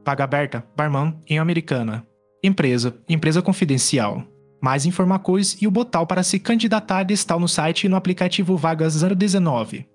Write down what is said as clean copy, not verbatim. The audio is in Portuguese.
Vaga aberta, barman, em Americana. Empresa, empresa confidencial. Mais informações e o botão para se candidatar está no site e no aplicativo Vagas 019.